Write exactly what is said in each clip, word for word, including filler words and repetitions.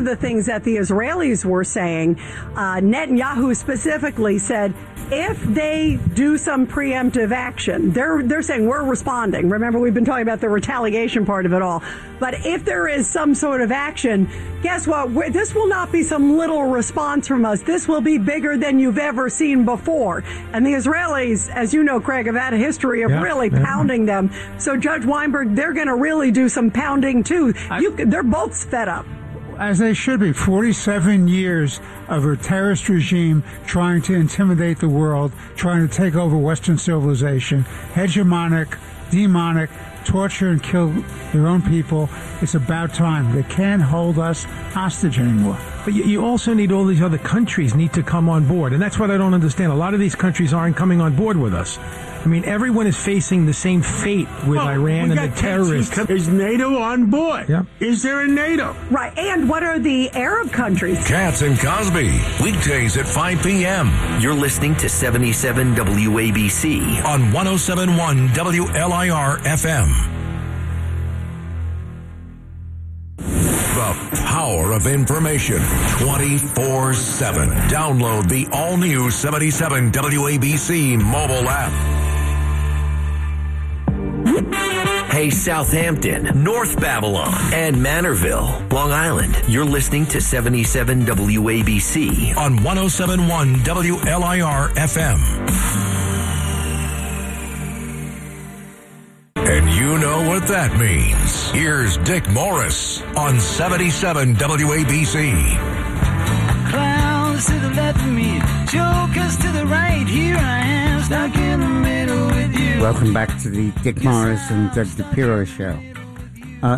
of the things that the Israelis were saying, uh, Netanyahu specifically said, if they do some preemptive action, they're they're saying we're responding. Remember, we've been talking about the retaliation part of it all. But if there is some sort of action, guess what? We're, this will not be some little response from us. This will be bigger than you've ever seen before. And the Israelis, as you know, Craig, have had a history of yeah, really yeah. pounding them. So Judge Weinberg, they're going to really do some pounding too. I, you, they're both fed up. As they should be. forty-seven years of a terrorist regime trying to intimidate the world, trying to take over Western civilization, hegemonic, demonic, torture and kill their own people. It's about time. They can't hold us hostage anymore. But you, you also need all these other countries need to come on board. And that's what I don't understand. A lot of these countries aren't coming on board with us. I mean, everyone is facing the same fate with oh, Iran and the terrorists. Is NATO on board? Yeah. Is there a NATO? Right. And what are the Arab countries? Katz and Cosby, weekdays at five p.m. You're listening to seventy-seven W A B C on one oh seven point one W L I R F M. The power of information twenty-four seven. Download the all-new seventy-seven W A B C mobile app. Hey, Southampton, North Babylon, and Manorville, Long Island. You're listening to seventy-seven W A B C on one oh seven point one W L I R F M. And you know what that means. Here's Dick Morris on seventy-seven W A B C. Clowns to the left of me, jokers to the right. Here I am, stuck in the middle with you. Welcome back to the Dick Morris and Doug DePiro show. Uh,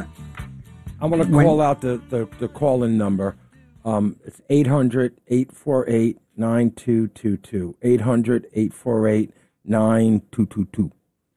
I want to call out the, the, the call-in number. Um, it's eight hundred, eight four eight, nine two two two. eight hundred, eight four eight, nine two two two.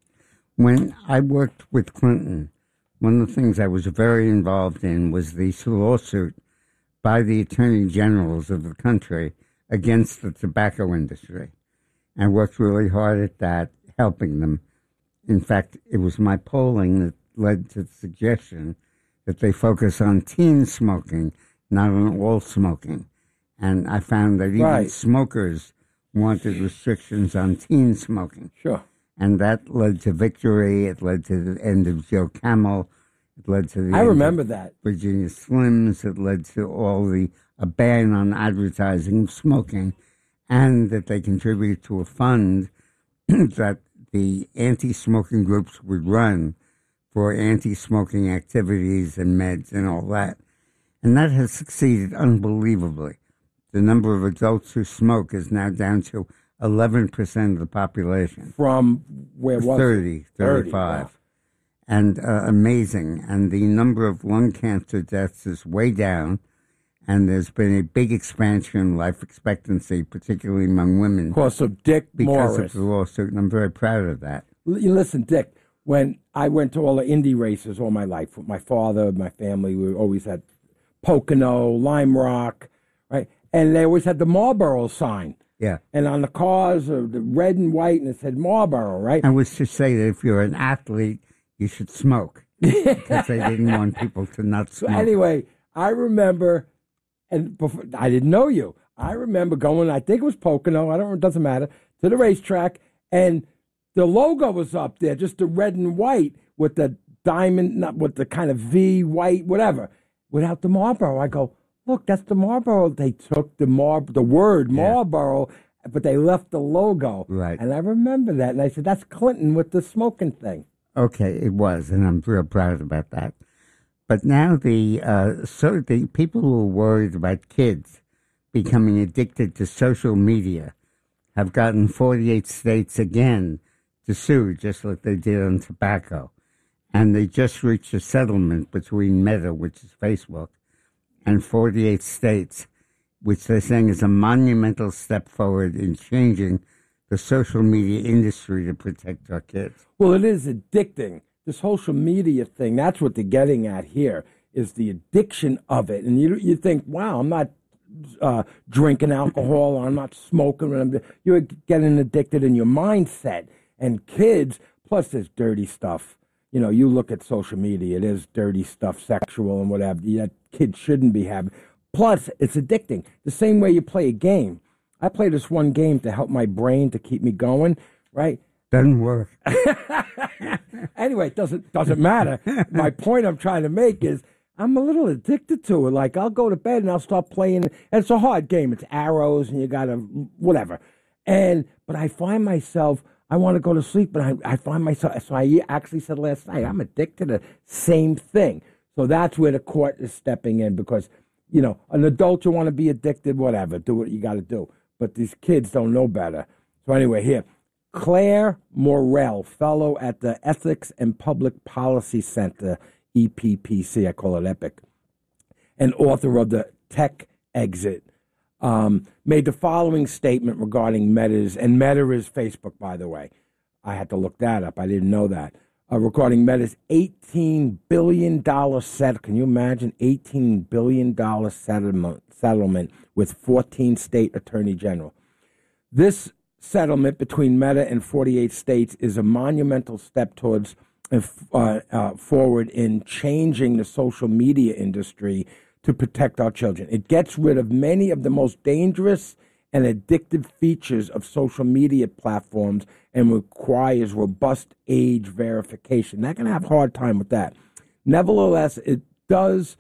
When I worked with Clinton, one of the things I was very involved in was the lawsuit by the attorney generals of the country against the tobacco industry. I worked really hard at that, helping them. In fact, it was my polling that led to the suggestion that they focus on teen smoking, not on all smoking. And I found that even right. smokers wanted restrictions on teen smoking. Sure. And that led to victory. It led to the end of Joe Camel. It led to the I end remember of that. Virginia Slims. It led to all the a ban on advertising of smoking, and that they contributed to a fund that the anti-smoking groups would run for anti-smoking activities and meds and all that. And that has succeeded unbelievably. The number of adults who smoke is now down to eleven percent of the population. From where was thirty, it? thirty-five. Wow. And uh, amazing. And the number of lung cancer deaths is way down. And there's been a big expansion in life expectancy, particularly among women. Because of Dick because Morris. Because of the lawsuit, and I'm very proud of that. L- listen, Dick, when I went to all the Indy races all my life, with my father, my family, we always had Pocono, Lime Rock, right? And they always had the Marlboro sign. Yeah. And on the cars, uh, the red and white, and it said Marlboro, right? I was to say that if you're an athlete, you should smoke. Because they didn't want people to not smoke. So anyway, I remember... And before, I didn't know you. I remember going, I think it was Pocono, I don't know, it doesn't matter, to the racetrack, and the logo was up there, just the red and white with the diamond, not with the kind of V, white, whatever, without the Marlboro. I go, look, that's the Marlboro. They took the Mar- the word Marlboro, yeah. but they left the logo. Right. And I remember that, and I said, that's Clinton with the smoking thing. Okay, it was, and I'm real proud about that. But now the uh, so the people who are worried about kids becoming addicted to social media have gotten forty-eight states again to sue, just like they did on tobacco. And they just reached a settlement between Meta, which is Facebook, and forty-eight states, which they're saying is a monumental step forward in changing the social media industry to protect our kids. Well, it is addicting. The social media thing, that's what they're getting at here, is the addiction of it. And you you think, wow, I'm not uh, drinking alcohol, or I'm not smoking. I'm, you're getting addicted in your mindset. And kids, plus there's dirty stuff. You know, you look at social media, it is dirty stuff, sexual and whatever. That kids shouldn't be having. Plus, it's addicting. The same way you play a game. I play this one game to help my brain to keep me going, right? Doesn't work. Anyway, it doesn't doesn't matter. My point I'm trying to make is I'm a little addicted to it. Like, I'll go to bed and I'll start playing. And it's a hard game. It's arrows and you got to whatever. And but I find myself, I want to go to sleep, but I, I find myself, so I actually said last night, I'm addicted to the same thing. So that's where the court is stepping in because, you know, an adult, you want to be addicted, whatever, do what you got to do. But these kids don't know better. So anyway, here, Claire Morell, fellow at the Ethics and Public Policy Center, E P P C, I call it EPIC, and author of the Tech Exit, um, made the following statement regarding Meta's, and Meta is Facebook, by the way. I had to look that up. I didn't know that. Uh, regarding Meta's eighteen billion dollars set. Can you imagine? eighteen billion dollars settlement, settlement with fourteen state attorney general. This settlement between Meta and forty-eight states is a monumental step towards uh, uh, forward in changing the social media industry to protect our children. It gets rid of many of the most dangerous and addictive features of social media platforms and requires robust age verification. They're going to have a hard time with that. Nevertheless, it does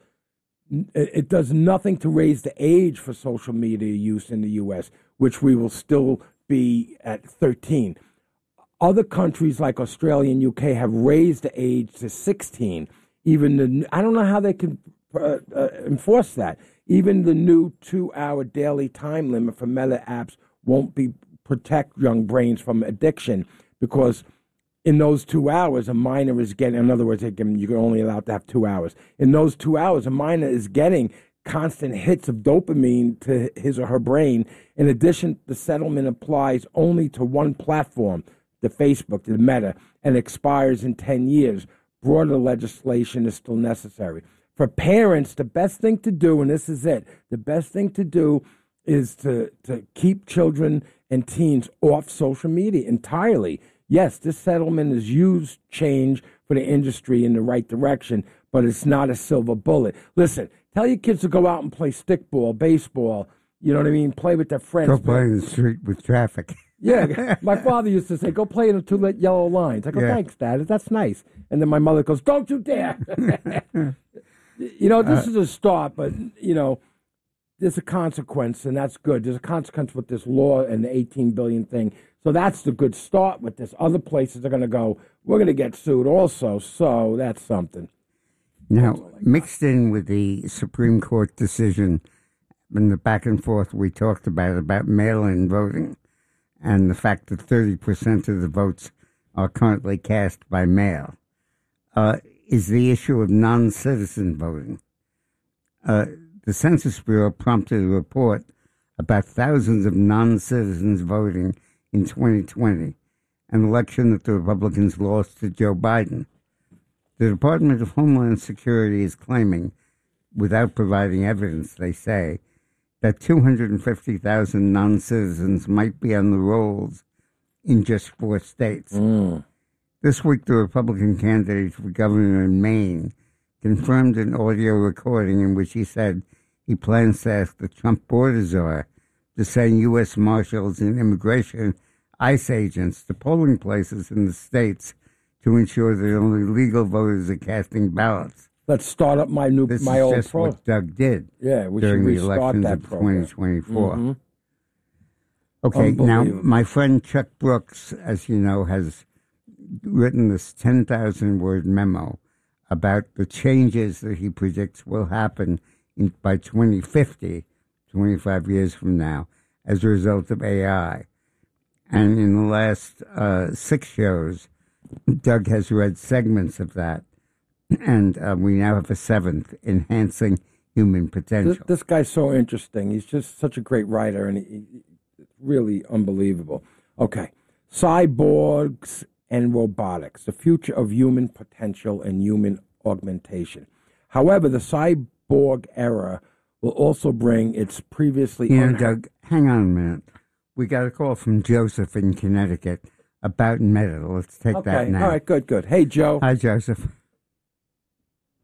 it does nothing to raise the age for social media use in the U S, which we will still be at thirteen. Other countries like Australia and U K have raised the age to sixteen. Even the I don't know how they can uh, uh, enforce that. Even the new two-hour daily time limit for Meta apps won't be protect young brains from addiction because in those two hours, a minor is getting, in other words, you're only allowed to have two hours. In those two hours, a minor is getting constant hits of dopamine to his or her brain. In addition, the settlement applies only to one platform, the Facebook, the Meta, and expires in ten years. Broader legislation is still necessary. For parents, the best thing to do, and this is it, the best thing to do is to, to keep children and teens off social media entirely. Yes, this settlement is used change for the industry in the right direction, but it's not a silver bullet. Listen, tell your kids to go out and play stickball, baseball, you know what I mean, play with their friends. Go play in the street with traffic. Yeah, my father used to say, go play in the two yellow lines. I go, yeah. Thanks, Dad, that's nice. And then my mother goes, don't you dare. You know, this uh, is a start, but, you know, there's a consequence, and that's good. There's a consequence with this law and the eighteen billion dollars thing. So that's the good start with this. Other places are going to go, we're going to get sued also, so that's something. Now, mixed in with the Supreme Court decision and the back and forth we talked about, about mail-in voting, and the fact that thirty percent of the votes are currently cast by mail, uh, is the issue of non-citizen voting. Uh, the Census Bureau prompted a report about thousands of non-citizens voting in twenty twenty, an election that the Republicans lost to Joe Biden. The Department of Homeland Security is claiming, without providing evidence, they say, that two hundred fifty thousand non-citizens might be on the rolls in just four states. Mm. This week, the Republican candidate for governor in Maine confirmed an audio recording in which he said he plans to ask the Trump border czar to send U S Marshals and immigration ICE agents to polling places in the states to ensure that only legal voters are casting ballots. Let's start up my new this my is old just pro. what Doug did yeah, we during should the restart elections that of program. twenty twenty-four. Mm-hmm. Okay, now my friend Chuck Brooks, as you know, has written this ten thousand word memo about the changes that he predicts will happen in, by twenty fifty, twenty-five years from now, as a result of A I. And in the last uh, six shows, Doug has read segments of that, and uh, we now have a seventh, Enhancing Human Potential. This, this guy's so interesting. He's just such a great writer, and he, he, really unbelievable. Okay, cyborgs and robotics, the future of human potential and human augmentation. However, the cyborg era will also bring its previously... You know, Doug, hang on a minute. We got a call from Joseph in Connecticut about Meta. Let's take okay. that now. All right, good, good. Hey, Joe. Hi, Joseph.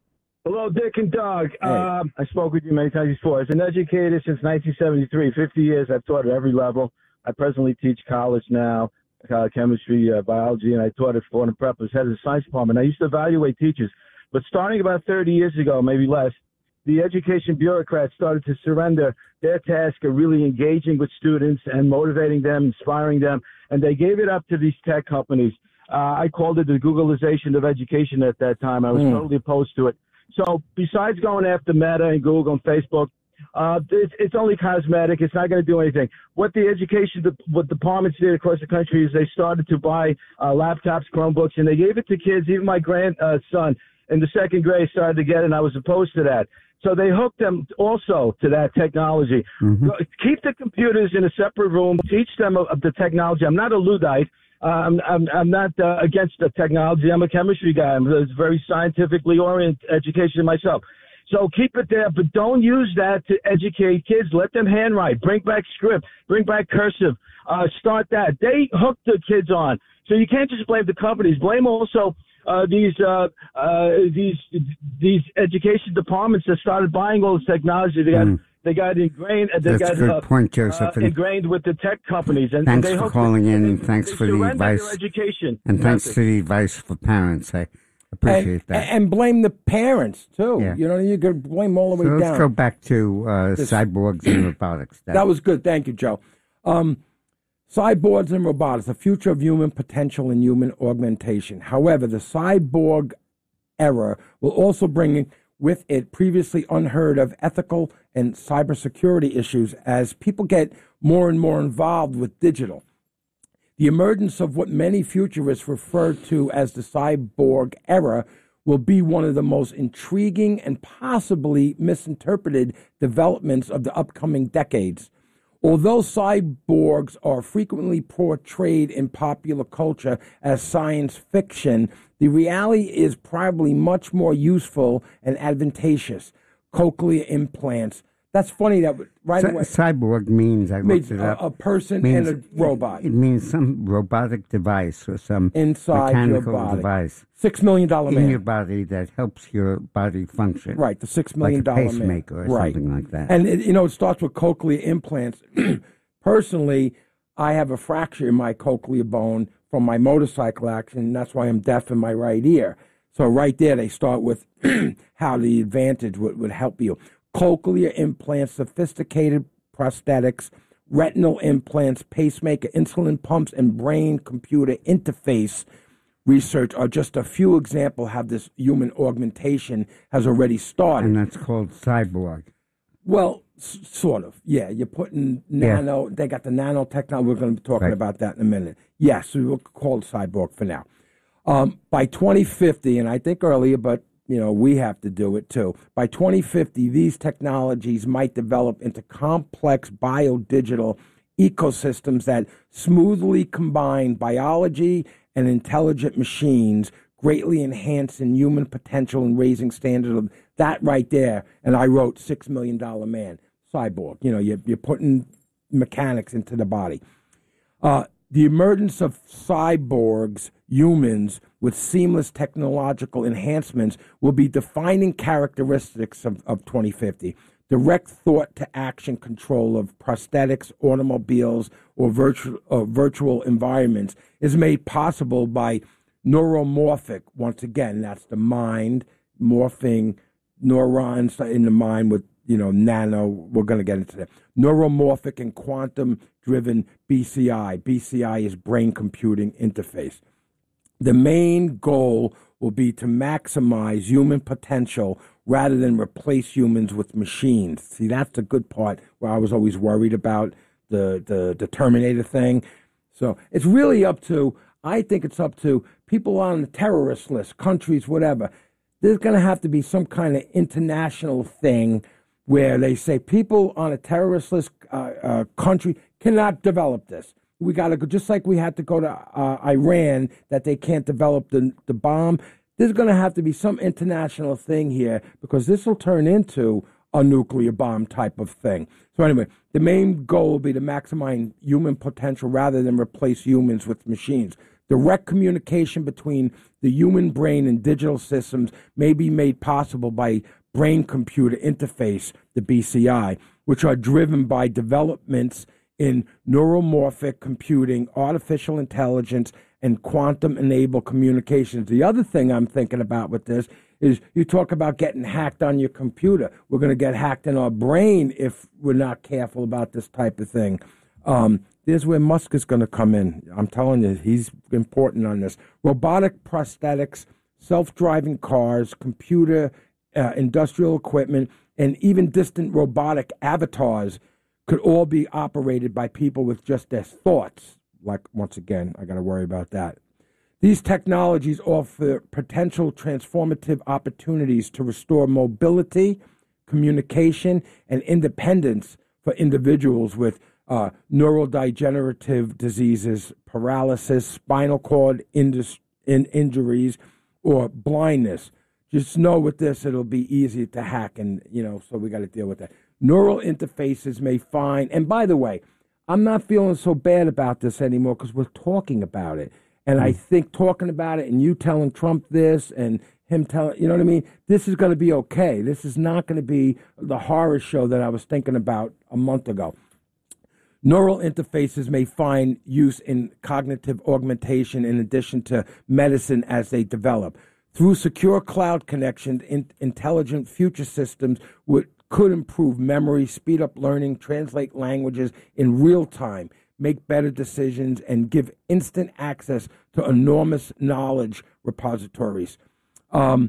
Hello, Dick and Doug. Hey. Uh, I spoke with you many times before. As an educator since nineteen seventy-three, fifty years, I've taught at every level. I presently teach college now, uh, chemistry, uh, biology, and I taught at Florida Prep as head of the science department. I used to evaluate teachers. But starting about thirty years ago, maybe less, the education bureaucrats started to surrender their task of really engaging with students and motivating them, inspiring them, and they gave it up to these tech companies. Uh, I called it the Googleization of education at that time. I was mm. totally opposed to it. So besides going after Meta and Google and Facebook, uh, it's, it's only cosmetic. It's not going to do anything. What the education what departments did across the country is they started to buy uh, laptops, Chromebooks, and they gave it to kids. Even my grandson uh, in the second grade started to get it, and I was opposed to that. So they hooked them also to that technology. Mm-hmm. Keep the computers in a separate room. Teach them of, of the technology. I'm not a Luddite. Uh, I'm, I'm, I'm not uh, against the technology. I'm a chemistry guy. I'm a very scientifically oriented education myself. So keep it there, but don't use that to educate kids. Let them handwrite. Bring back script. Bring back cursive. Uh, start that. They hook the kids on. So you can't just blame the companies. Blame also uh, these uh, uh, these these education departments that started buying all this technology. They got mm. they got ingrained. They That's got a good uh, point, Joseph. Uh, ingrained with the tech companies. And, thanks and they for calling in, and they, thanks they for the advice. Education. And thanks for the advice for parents. I appreciate and, that. And blame the parents too. Yeah. You know, you could blame all the so way let's down. Let's go back to uh, this, cyborgs and robotics. That, that was good. Thank you, Joe. Um, cyborgs and robotics, the future of human potential and human augmentation. However, the cyborg era will also bring with it previously unheard of ethical and cybersecurity issues as people get more and more involved with digital. The emergence of what many futurists refer to as the cyborg era will be one of the most intriguing and possibly misinterpreted developments of the upcoming decades. Although cyborgs are frequently portrayed in popular culture as science fiction, the reality is probably much more useful and advantageous. Cochlear implants. That's funny that right C- away. Cyborg means, I looked it up. A, a person means, and a robot. It, it means some robotic device or some inside mechanical your body. device. Six million dollar man in your body that helps your body function. Right, the six million dollar like a pacemaker man. or right. something like that. And it, you know, it starts with cochlear implants. Personally, I have a fracture in my cochlear bone from my motorcycle accident, and that's why I'm deaf in my right ear. So right there, they start with how the advantage would, would help you. Cochlear implants, sophisticated prosthetics, retinal implants, pacemaker, insulin pumps, and brain-computer interface research are just a few examples how this human augmentation has already started. And that's called cyborg. Well, s- sort of. Yeah, you're putting nano. Yeah. They got the nanotechnology. We're going to be talking right. about that in a minute. Yes, we will call it cyborg for now. Um, by twenty fifty, and I think earlier, but you know we have to do it too. By twenty fifty, these technologies might develop into complex biodigital ecosystems that smoothly combine biology and intelligent machines, greatly enhancing human potential and raising standards of that right there. And I wrote Six Million Dollar Man, cyborg. You know, you're, you're putting mechanics into the body. Uh, the emergence of cyborgs, humans with seamless technological enhancements, will be defining characteristics of, of twenty fifty. Direct thought to action control of prosthetics, automobiles, or virtual, or virtual environments is made possible by neuromorphic. Once again, that's the mind morphing neurons in the mind with, you know, nano. We're going to get into that. Neuromorphic and quantum-driven B C I. B C I is brain computing interface. The main goal will be to maximize human potential rather than replace humans with machines. See, that's the good part where I was always worried about the, the, the Terminator thing. So it's really up to, I think it's up to people on the terrorist list, countries, whatever. There's going to have to be some kind of international thing where they say people on a terrorist list uh, uh, country cannot develop this. We got to go, just like we had to go to uh, Iran, that they can't develop the, the bomb. There's going to have to be some international thing here because this will turn into a nuclear bomb type of thing. So anyway, the main goal will be to maximize human potential rather than replace humans with machines. Direct communication between the human brain and digital systems may be made possible by brain-computer interface, the B C I, which are driven by developments in neuromorphic computing, artificial intelligence, and quantum-enabled communications. The other thing I'm thinking about with this is you talk about getting hacked on your computer. We're going to get hacked in our brain if we're not careful about this type of thing. Um, there's where Musk is going to come in. I'm telling you, he's important on this. Robotic prosthetics, self-driving cars, computer, uh, industrial equipment, and even distant robotic avatars could all be operated by people with just their thoughts. Like, once again, I got to worry about that. These technologies offer potential transformative opportunities to restore mobility, communication, and independence for individuals with uh, neurodegenerative diseases, paralysis, spinal cord indus- in injuries, or blindness. Just know with this, it'll be easy to hack, and, you know, so we got to deal with that. Neural interfaces may find, and by the way, I'm not feeling so bad about this anymore because we're talking about it. And I think talking about it and you telling Trump this and him telling, you know what I mean? This is going to be okay. This is not going to be the horror show that I was thinking about a month ago. Neural interfaces may find use in cognitive augmentation in addition to medicine as they develop. Through secure cloud connections, in, intelligent future systems would, could improve memory, speed up learning, translate languages in real time, make better decisions, and give instant access to enormous knowledge repositories. Um,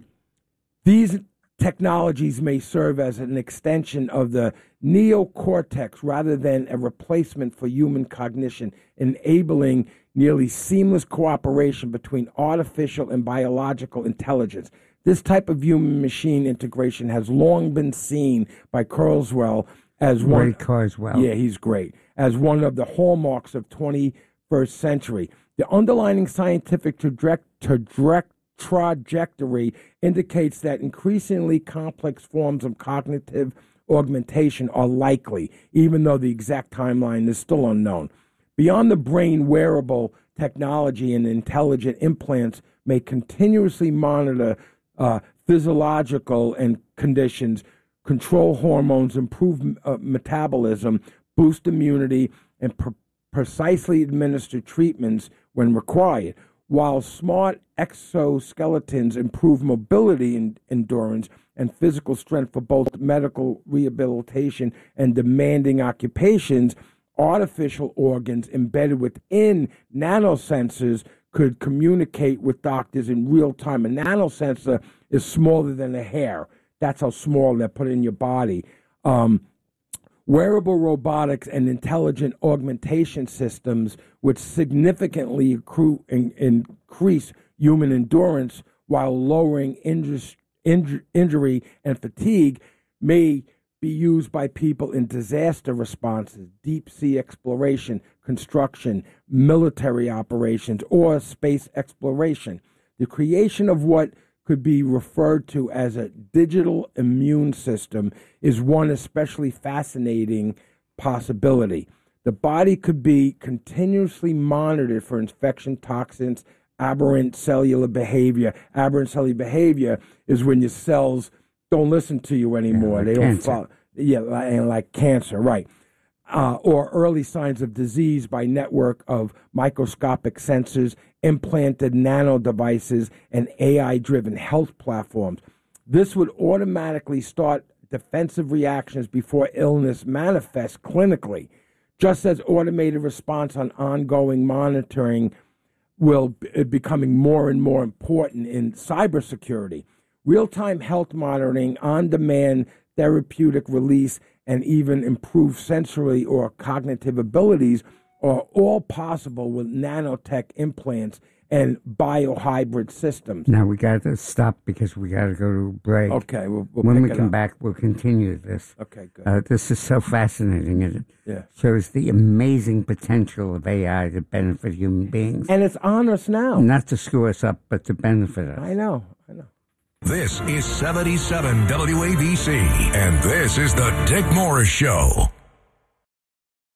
these technologies may serve as an extension of the neocortex rather than a replacement for human cognition, enabling nearly seamless cooperation between artificial and biological intelligence. This type of human-machine integration has long been seen by Kurzweil as one. Ray Kurzweil. Yeah, he's great. As one of the hallmarks of twenty-first century. The underlying scientific traje- traje- trajectory indicates that increasingly complex forms of cognitive augmentation are likely, even though the exact timeline is still unknown. Beyond the brain, wearable technology and intelligent implants may continuously monitor uh, physiological and conditions, control hormones, improve uh, metabolism, boost immunity, and pre- precisely administer treatments when required. While smart exoskeletons improve mobility and endurance and physical strength for both medical rehabilitation and demanding occupations, artificial organs embedded within nanosensors could communicate with doctors in real time. A nanosensor is smaller than a hair. That's how small they're put in your body. Um, wearable robotics and intelligent augmentation systems would significantly accrue, in, increase human endurance while lowering inju- inju- injury and fatigue may be used by people in disaster responses, deep sea exploration, construction, military operations, or space exploration. The creation of what could be referred to as a digital immune system is one especially fascinating possibility. The body could be continuously monitored for infection, toxins, aberrant cellular behavior. Aberrant cellular behavior is when your cells don't listen to you anymore. Yeah, like they don't cancer. follow. Yeah, and like cancer, right. Uh, or early signs of disease by network of microscopic sensors, implanted nano devices, and A I-driven health platforms. This would automatically start defensive reactions before illness manifests clinically, just as automated response on ongoing monitoring will be becoming more and more important in cybersecurity. Real-time health monitoring, on-demand therapeutic release, and even improved sensory or cognitive abilities are all possible with nanotech implants and biohybrid systems. Now we got to stop because we got to go to a break. Okay, we'll, we'll when pick we it come up. back, we'll continue this. Okay, good. Uh, this is so fascinating. It Yeah. shows the amazing potential of A I to benefit human beings. And it's on us now. Not to screw us up, but to benefit us. I know, I know. This is seventy-seven W A B C, and this is the Dick Morris Show.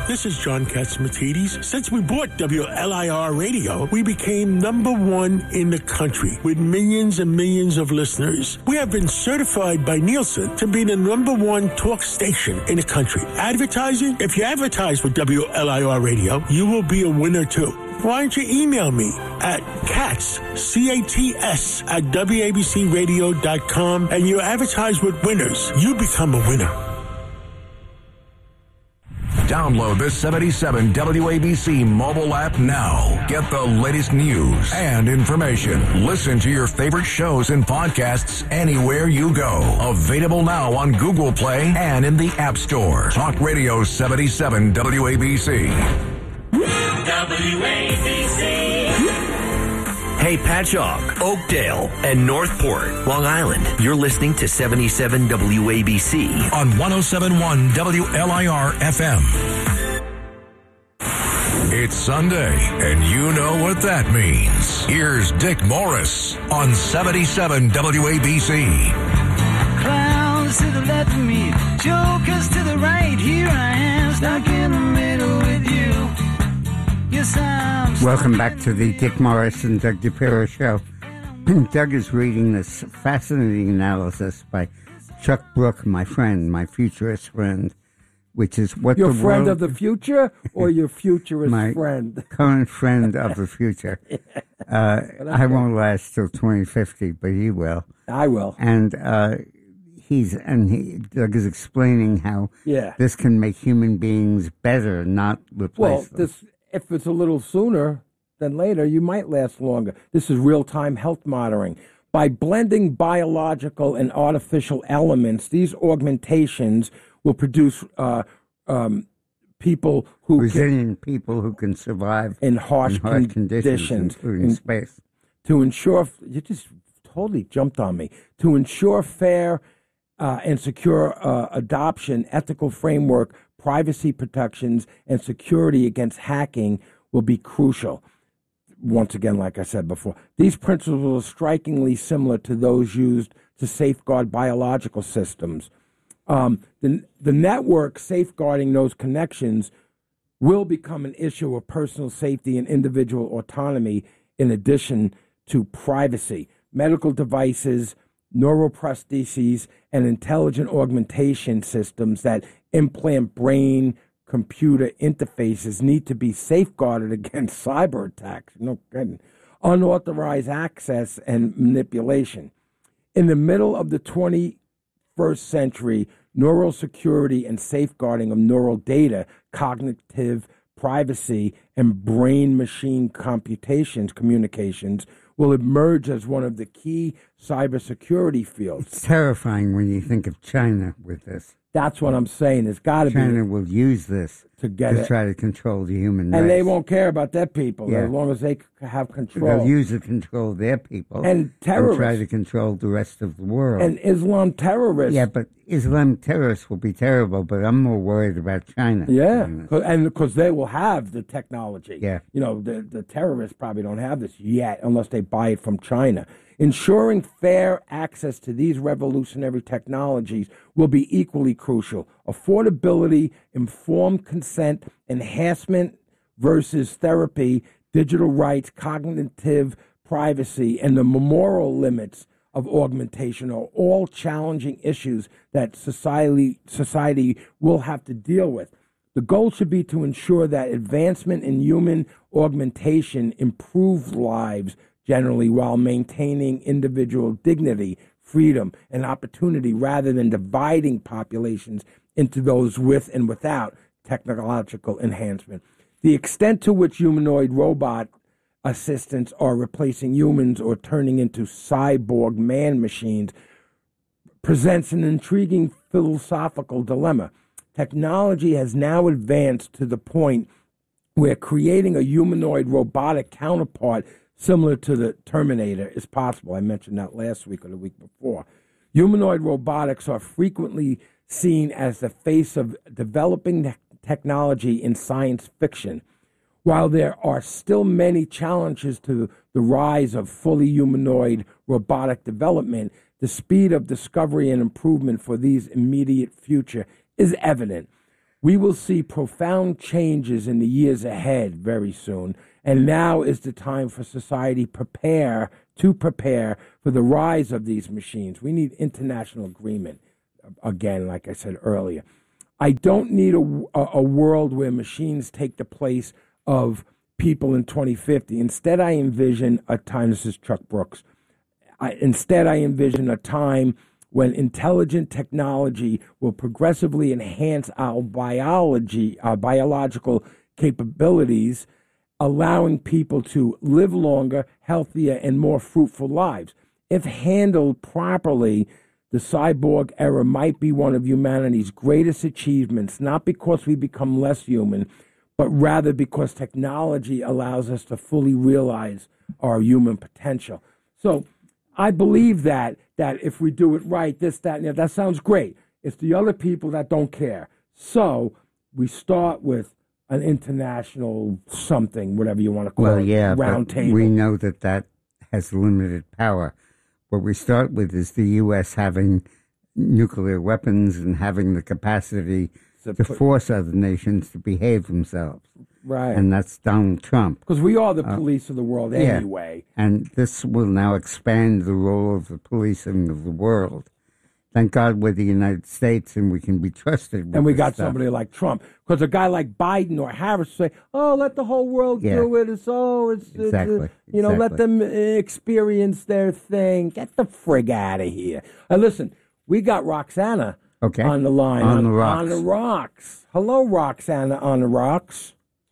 This is John Katsimatidis. Since we bought W L I R Radio, we became number one in the country with millions and millions of listeners. We have been certified by Nielsen to be the number one talk station in the country. Advertising? If you advertise with W L I R Radio, you will be a winner too. Why don't you email me at cats, C A T S, at W A B C radio dot com and you advertise with winners. You become a winner. Download the seventy-seven W A B C mobile app now. Get the latest news and information. Listen to your favorite shows and podcasts anywhere you go. Available now on Google Play and in the App Store. Talk Radio seventy-seven W A B C. W A B C. Hey, Patchogue, Oakdale, and Northport, Long Island. You're listening to seventy-seven W A B C on one oh seven point one W L I R F M. It's Sunday, and you know what that means. Here's Dick Morris on seventy-seven W A B C. Clowns to the left of me, jokers to the right. Here I am, stuck in the middle with you. Yes, I'm Welcome back to the Dick Morris and Doug DePiro show. Doug is reading this fascinating analysis by Chuck Brook, my friend, my futurist friend, which is what your the friend world, of the future or your futurist my friend? Current friend of the future. yeah. uh, okay. I won't last till twenty fifty, but he will. I will. And uh, he's and he, Doug is explaining how yeah. this can make human beings better, not replace well, them. This. If it's a little sooner than later, you might last longer. This is real-time health monitoring. By blending biological and artificial elements, these augmentations will produce uh, um, people who resilient can, people who can survive in harsh, in harsh conditions, conditions, including in, space. To ensure, you just totally jumped on me. To ensure fair uh, and secure uh, adoption, ethical framework, privacy protections, and security against hacking will be crucial. Once again, like I said before, these principles are strikingly similar to those used to safeguard biological systems. Um, the, the network safeguarding those connections will become an issue of personal safety and individual autonomy in addition to privacy. Medical devices, neuroprostheses, and intelligent augmentation systems that implant brain-computer interfaces need to be safeguarded against cyber attacks, no kidding, unauthorized access and manipulation. In the middle of the twenty-first century, neural security and safeguarding of neural data, cognitive privacy, and brain-machine computations communications will emerge as one of the key cybersecurity fields. It's terrifying when you think of China with this. That's what I'm saying. It's got to be. China will use this to get to it. try to control the human race. And they won't care about their people yeah. as long as they have control. They'll use it to control their people and terrorists. And try to control the rest of the world. And Islam terrorists. Yeah, but Islam terrorists will be terrible, but I'm more worried about China. Yeah, and because they will have the technology. Yeah. You know, the, the terrorists probably don't have this yet unless they buy it from China. Ensuring fair access to these revolutionary technologies will be equally crucial. Affordability, informed consent, enhancement versus therapy, digital rights, cognitive privacy, and the moral limits of augmentation are all challenging issues that society society will have to deal with. The goal should be to ensure that advancement in human augmentation improves lives generally while maintaining individual dignity, freedom, and opportunity rather than dividing populations into those with and without technological enhancement. The extent to which humanoid robot assistants are replacing humans or turning into cyborg man machines presents an intriguing philosophical dilemma. Technology has now advanced to the point where creating a humanoid robotic counterpart similar to the Terminator is possible. I mentioned that last week or the week before. Humanoid robotics are frequently seen as the face of developing technology in science fiction. While there are still many challenges to the rise of fully humanoid robotic development, the speed of discovery and improvement for these immediate future is evident. We will see profound changes in the years ahead very soon. And now is the time for society prepare to prepare for the rise of these machines. We need international agreement, again, like I said earlier. I don't need a, a, a world where machines take the place of people in twenty fifty. Instead, I envision a time, this is Chuck Brooks, I, instead I envision a time when intelligent technology will progressively enhance our biology, our biological capabilities, allowing people to live longer, healthier, and more fruitful lives. If handled properly, the cyborg era might be one of humanity's greatest achievements, not because we become less human, but rather because technology allows us to fully realize our human potential. So I believe that, that if we do it right, this, that, and that, that sounds great. It's the other people that don't care. So we start with an international something, whatever you want to call well, it, yeah, round but table. We know that that has limited power. What we start with is the U S having nuclear weapons and having the capacity So to put- force other nations to behave themselves. Right. And that's Donald Trump. Because we are the Uh, police of the world yeah. anyway. And this will now expand the role of the policing of the world. Thank God we're the United States and we can be trusted with And we this got stuff. somebody like Trump. Because a guy like Biden or Harris say, oh, let the whole world Yeah. do it. It's, oh, it's, it's, uh, Exactly. you know, let Exactly. them uh, experience their thing. Get the frig out of here. And listen, we got Roxana Okay. on the line. On the rocks. On the rocks. Hello, Roxana on the rocks.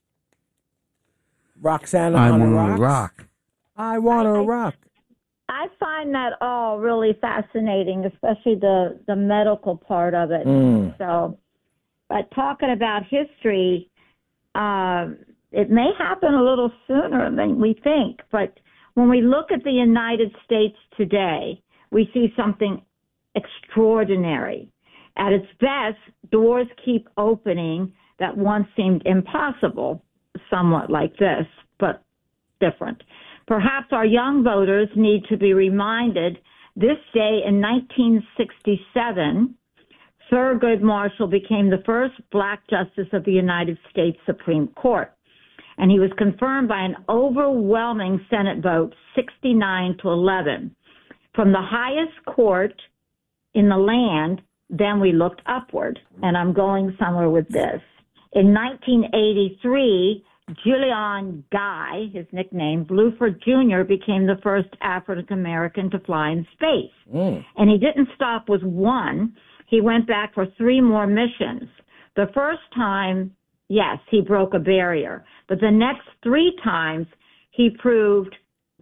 Roxana I on the want rocks. to rock. I want to rock. I find that all really fascinating, especially the, the medical part of it. Mm. So, but talking about history, um, it may happen a little sooner than we think. But when we look at the United States today, we see something extraordinary. At its best, doors keep opening that once seemed impossible, somewhat like this, but different. Perhaps our young voters need to be reminded this day in nineteen sixty-seven, Thurgood Marshall became the first black justice of the United States Supreme Court. And he was confirmed by an overwhelming Senate vote, sixty-nine to eleven. From the highest court in the land, then we looked upward. And I'm going somewhere with this. In nineteen eighty-three, Julian Guy, his nickname, Bluford Junior, became the first African-American to fly in space. Mm. And he didn't stop with one. He went back for three more missions. The first time, yes, he broke a barrier. But the next three times, he proved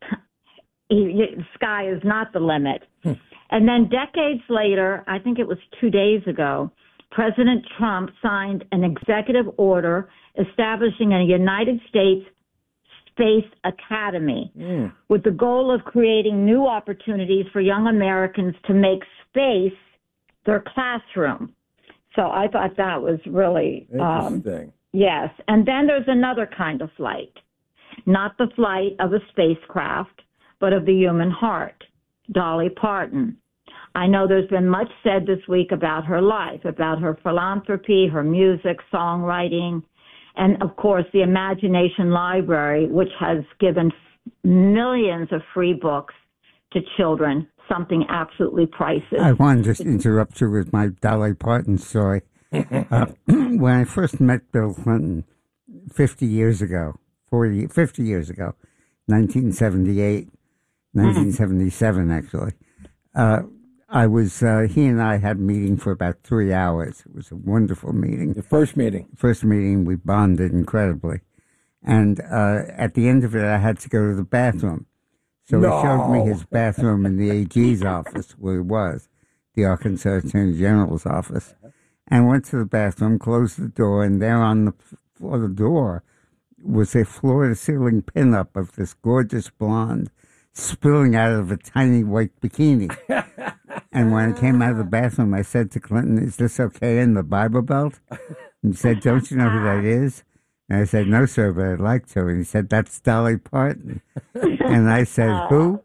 he, the sky is not the limit. Hmm. And then decades later, I think it was two days ago, President Trump signed an executive order establishing a United States Space Academy Mm. with the goal of creating new opportunities for young Americans to make space their classroom. So I thought that was really, um, Interesting. yes. And then there's another kind of flight, not the flight of a spacecraft, but of the human heart, Dolly Parton. I know there's been much said this week about her life, about her philanthropy, her music, songwriting, and, of course, the Imagination Library, which has given millions of free books to children, something absolutely priceless. I wanted to interrupt you with my Dolly Parton story. Uh, when I first met Bill Clinton fifty years ago, forty, fifty years ago, nineteen seventy-eight, nineteen seventy-seven actually, uh, I was, uh, he and I had a meeting for about three hours. It was a wonderful meeting. The first meeting. First meeting, we bonded incredibly. And uh, at the end of it, I had to go to the bathroom. So No. he showed me his bathroom in the A G's office, where it was, the Arkansas Attorney General's office. And went to the bathroom, closed the door, and there on the floor of the door was a floor-to-ceiling pinup of this gorgeous blonde spilling out of a tiny white bikini. And when I came out of the bathroom, I said to Clinton, "Is this okay in the Bible Belt?" And he said, "Don't you know who that is?" And I said, "No, sir, but I'd like to." And he said, "That's Dolly Parton." And I said, "Who?"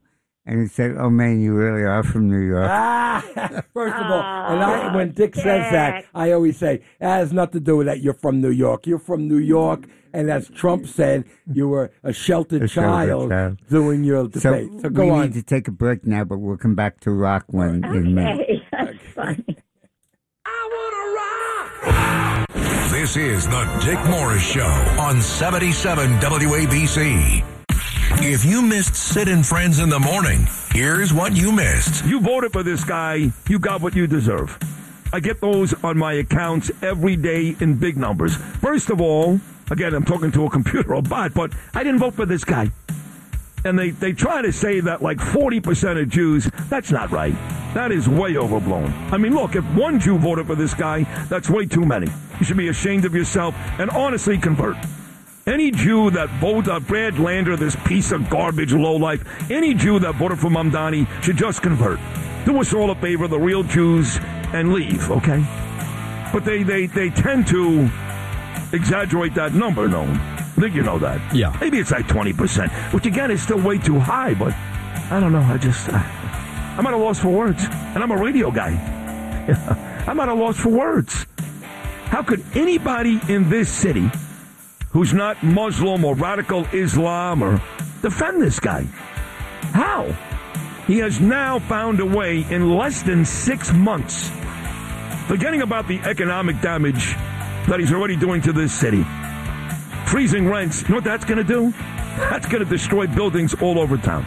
And he said, "Oh man, you really are from New York." Ah, first of all, and I, when Dick says that, I always say, "That has nothing to do with that. You're from New York. You're from New York." And as Trump said, you were a sheltered, A sheltered child, child. doing your So debate. So, go we on. need to take a break now, but we'll come back to rock one in May. Hey, that's funny. This is the Dick Morris Show on seventy-seven W A B C. If you missed Sid and Friends in the morning, here's what you missed. You voted for this guy, you got what you deserve. I get those on my accounts every day in big numbers. First of all, again, I'm talking to a computer or bot, but I didn't vote for this guy. And they, they try to say that like forty percent of Jews, that's not right. That is way overblown. I mean, look, if one Jew voted for this guy, that's way too many. You should be ashamed of yourself and honestly convert. Any Jew that voted uh, Brad Lander, this piece of garbage lowlife, any Jew that voted for Mamdani should just convert. Do us all a favor, the real Jews, and leave, okay? But they, they, they tend to exaggerate that number, no? I think you know that. Yeah. Maybe it's like twenty percent, which again is still way too high, but I don't know. I just, uh, I'm at a loss for words. And I'm a radio guy. I'm at a loss for words. How could anybody in this city who's not Muslim or radical Islam or defend this guy? How? He has now found a way in less than six months, forgetting about the economic damage that he's already doing to this city. Freezing rents, you know what that's going to do? That's going to destroy buildings all over town.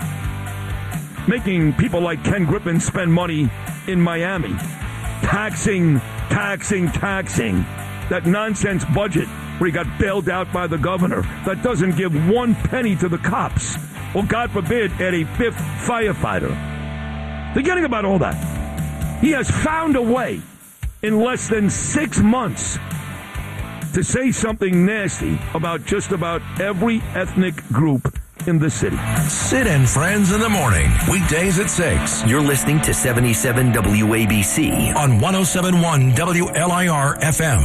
Making people like Ken Griffin spend money in Miami. Taxing, taxing, taxing. That nonsense budget where he got bailed out by the governor that doesn't give one penny to the cops. Or, God forbid, add a fifth firefighter. Forgetting about all that. He has found a way in less than six months to say something nasty about just about every ethnic group in the city. Sid and Friends in the morning, weekdays at six. You're listening to seventy-seven W A B C on one oh seven point one W L I R F M.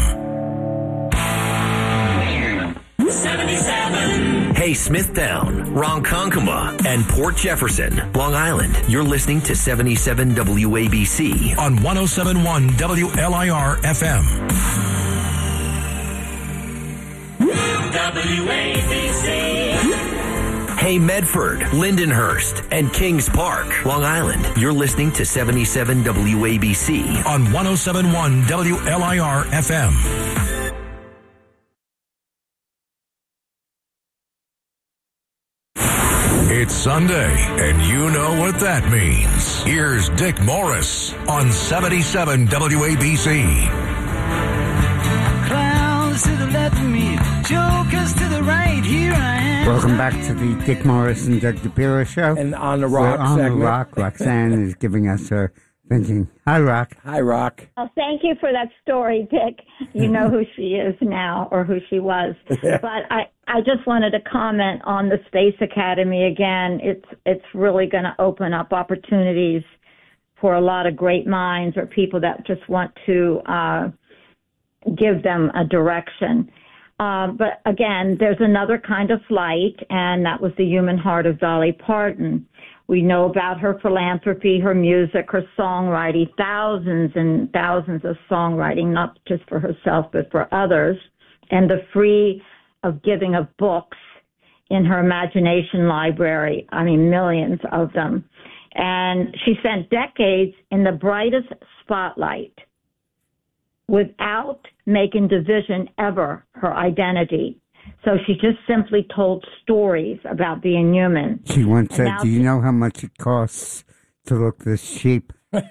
seventy-seven. Hey, Smithtown, Ronkonkoma, and Port Jefferson, Long Island. You're listening to seventy-seven W A B C on one oh seven point one W L I R F M. W A B C. Hey, Medford, Lindenhurst, and Kings Park, Long Island. You're listening to seventy-seven W A B C on one oh seven point one W L I R F M. It's Sunday, and you know what that means. Here's Dick Morris on seventy-seven W A B C. Clowns to the left of me, jokers to the right, here I am. Welcome back to the Dick Morris and Doug DePiro show. And on the rock We're on segment. the rock. Roxanne is giving us her thinking. Hi, Rock. Hi, Rock. Well, thank you for that story, Dick. You know who she is now, or who she was. But I, I just wanted to comment on the Space Academy again. It's it's really going to open up opportunities for a lot of great minds or people that just want to uh, give them a direction. Uh, but again, there's another kind of flight, and that was the human heart of Dolly Parton. We know about her philanthropy, her music, her songwriting, thousands and thousands of songwriting, not just for herself, but for others, and the free of giving of books in her imagination library. I mean, millions of them. And she spent decades in the brightest spotlight without making division ever her identity. So she just simply told stories about being human. She once And said, now do you she- know how much it costs to look this cheap?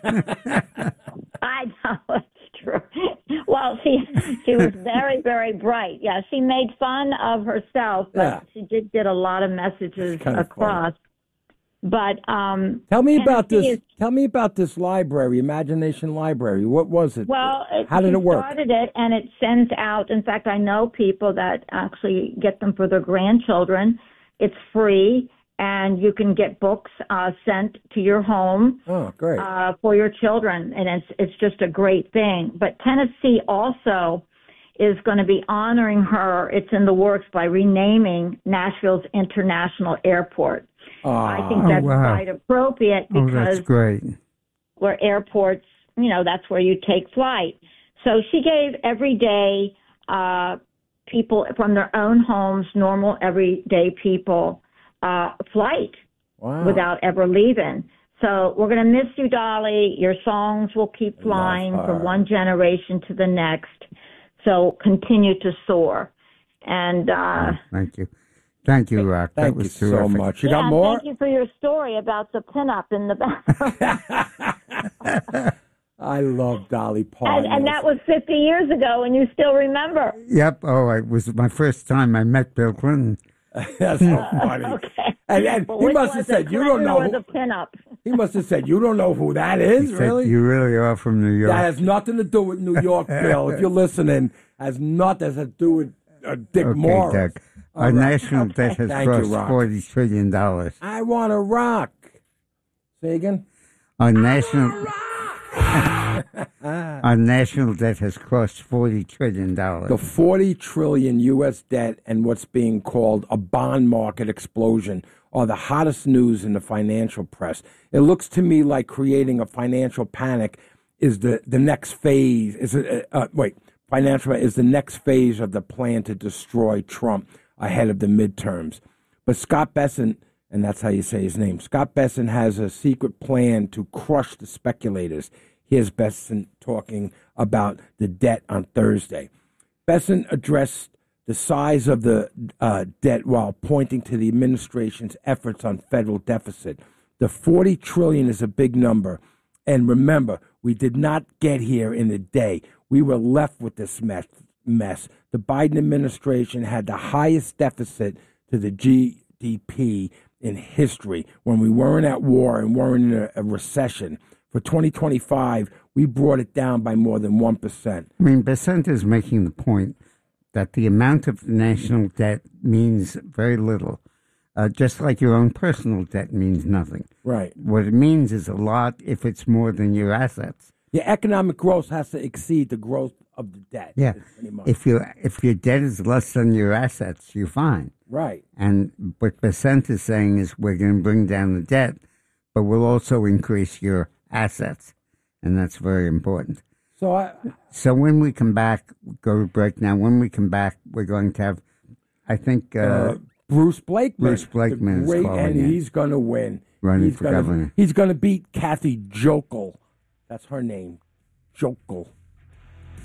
I know, it's true. Well, she she was very, very bright. Yeah, she made fun of herself, but Yeah. she did get a lot of messages kinda across. But um, Tell me about Tennessee this. is- Tell me about this library, Imagination Library. What was it? Well, it, how did she it work? started it, and it sends out. In fact, I know people that actually get them for their grandchildren. It's free, and you can get books uh, sent to your home. Oh, great. Uh, for your children, and it's it's just a great thing. But Tennessee also is going to be honoring her. It's in the works by renaming Nashville's International Airport. I think that's oh, wow. quite appropriate Oh, because that's great. where airports, you know, that's where you take flight. So she gave every day uh, people from their own homes, normal everyday people, uh, a flight Wow. without ever leaving. So we're going to miss you, Dolly. Your songs will keep flying from one generation to the next. So continue to soar. And uh, Thank you. Thank you, Rock. Thank that was you so terrific. much. You yeah, got more? thank you for your story about the pinup in the bathroom. I love Dolly and, Parton. and that was fifty years ago, and you still remember. Yep. Oh, it was my first time I met Bill Clinton. That's so funny. Okay. And, and Well, he which must was have it, said, you don't Clinton know. or Who, the pinup? he must have said, you don't know who that is, He really? said, you really are from New York. That has nothing to do with New York, Bill. If you're listening, has nothing to do with uh, Dick okay, Morris. Doug. All Our right. national debt has Thank you, crossed Rock. forty trillion dollars. I want to rock. Say again? Our national our national debt has crossed forty trillion dollars. The forty trillion U S debt and what's being called a bond market explosion are the hottest news in the financial press. It looks to me like creating a financial panic is the, the next phase. Is it, uh, uh, wait, financial is the next phase of the plan to destroy Trump ahead of the midterms. But Scott Bessent, and that's how you say his name, Scott Bessent has a secret plan to crush the speculators. Here's Bessent talking about the debt on Thursday. Bessent addressed the size of the uh, debt while pointing to the administration's efforts on federal deficit. The forty trillion dollars is a big number. And remember, we did not get here in a day. We were left with this mess. mess. The Biden administration had the highest deficit to the G D P in history when we weren't at war and weren't in a, a recession. For twenty twenty-five, we brought it down by more than one percent. I mean, Bessent is making the point that the amount of national debt means very little, uh, just like your own personal debt means nothing. Right. What it means is a lot if it's more than your assets. Your economic growth has to exceed the growth of the debt. Yeah. pretty much. If you if your debt is less than your assets, you're fine. Right. And what Bessent is saying is we're going to bring down the debt, but we'll also increase your assets, and that's very important. So I, So when we come back, go to break now. When we come back, we're going to have, I think, uh, uh, Bruce Blakeman. Bruce Blakeman the is great, calling and in. he's going to win. Running he's for gonna, governor. He's going to beat Kathy Jokel. That's her name, Jokel.